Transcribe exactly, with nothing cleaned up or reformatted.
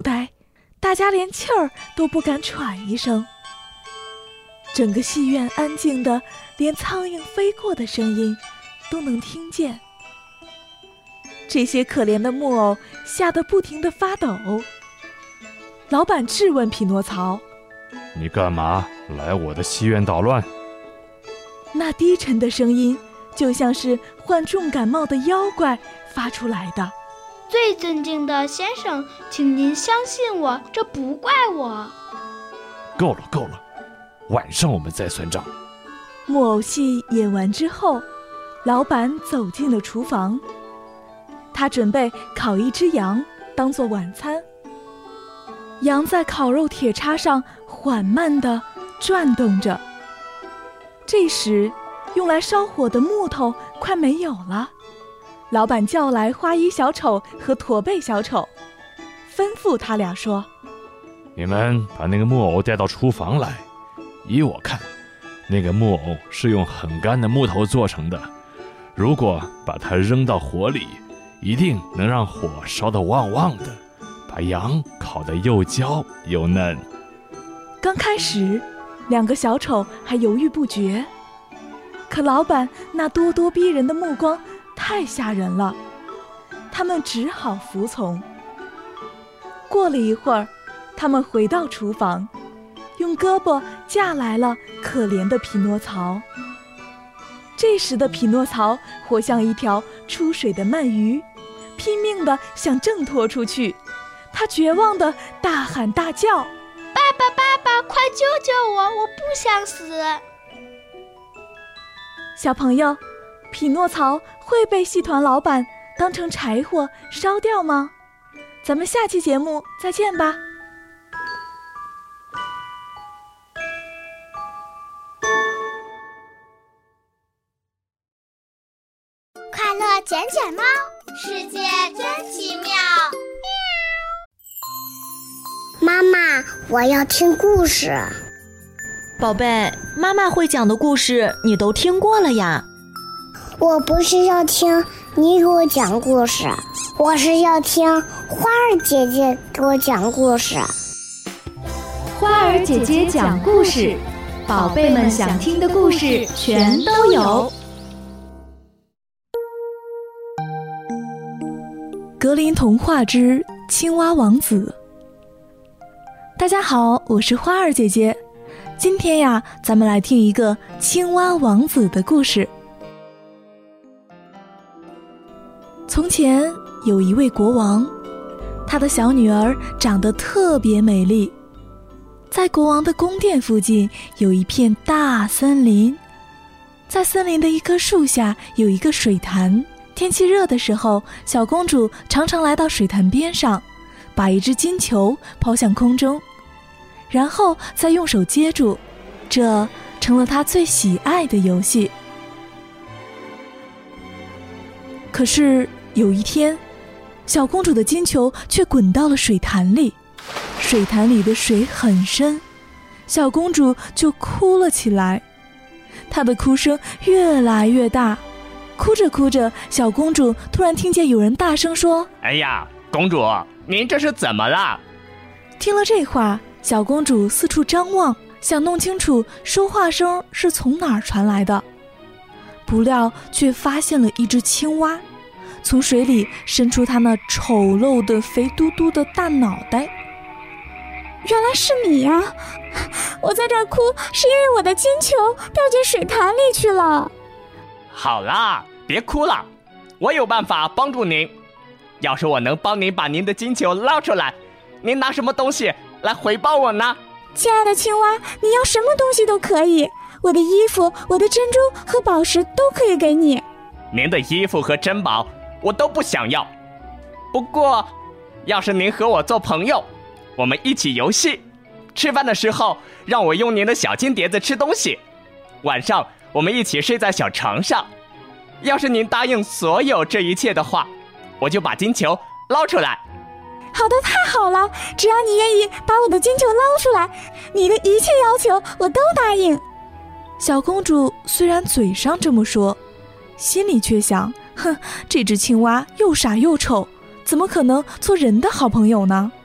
呆，大家连气儿都不敢喘一声。整个戏院安静的，连苍蝇飞过的声音都能听见。这些可怜的木偶吓得不停地发抖。老板质问匹诺曹： 你干嘛来我的戏院捣乱？ 那低沉的声音就像是患重感冒的妖怪发出来的。 最尊敬的先生，请您相信我，这不怪我。 够了够了，晚上我们再算账。 木偶戏演完之后，老板走进了厨房，他准备烤一只羊当做晚餐。羊在烤肉铁叉上缓慢地转动着。这时，用来烧火的木头快没有了。老板叫来花衣小丑和驼背小丑，吩咐他俩说： 你们把那个木偶带到厨房来，依我看，那个木偶是用很干的木头做成的，如果把它扔到火里，一定能让火烧得旺旺的，把羊烤得又焦又嫩。 刚开始，两个小丑还犹豫不决，可老板那咄咄逼人的目光太吓人了，他们只好服从。过了一会儿，他们回到厨房，用胳膊架来了可怜的匹诺曹。这时的匹诺曹活像一条出水的鳗鱼，拼命地想挣脱出去。他绝望地大喊大叫： 爸爸爸爸，快救救我，我不想死。 小朋友，匹诺曹会被戏团老板当成柴火烧掉吗？咱们下期节目再见吧。 快乐捡捡猫，世界真奇妙。妈妈，我要听故事。 宝贝，妈妈会讲的故事你都听过了呀。 我不是要听你给我讲故事，我是要听花儿姐姐给我讲故事。 花儿姐姐讲故事，宝贝们想听的故事全都有。 格林童话之青蛙王子。大家好，我是花儿姐姐。今天呀，咱们来听一个青蛙王子的故事。从前有一位国王，他的小女儿长得特别美丽。在国王的宫殿附近有一片大森林，在森林的一棵树下有一个水潭。天气热的时候，小公主常常来到水潭边上，把一只金球抛向空中，然后再用手接住，这成了她最喜爱的游戏。可是有一天，小公主的金球却滚到了水潭里，水潭里的水很深，小公主就哭了起来。她的哭声越来越大，哭着哭着，小公主突然听见有人大声说： 哎呀，公主，您这是怎么了？ 听了这话，小公主四处张望，想弄清楚说话声是从哪儿传来的，不料却发现了一只青蛙，从水里伸出它那丑陋的肥嘟嘟的大脑袋。 原来是你呀、啊！我在这儿哭是因为我的金球掉进水潭里去了。 好啦，别哭了，我有办法帮助您。要是我能帮您把您的金球捞出来，您拿什么东西来回报我呢？ 亲爱的青蛙，你要什么东西都可以，我的衣服、我的珍珠和宝石都可以给你。 您的衣服和珍宝我都不想要，不过要是您和我做朋友，我们一起游戏，吃饭的时候让我用您的小金碟子吃东西，晚上我们一起睡在小床上。要是您答应所有这一切的话，我就把金球捞出来。 好的，太好了，只要你愿意把我的金球捞出来，你的一切要求我都答应。 小公主虽然嘴上这么说，心里却想，哼，这只青蛙又傻又丑，怎么可能做人的好朋友呢？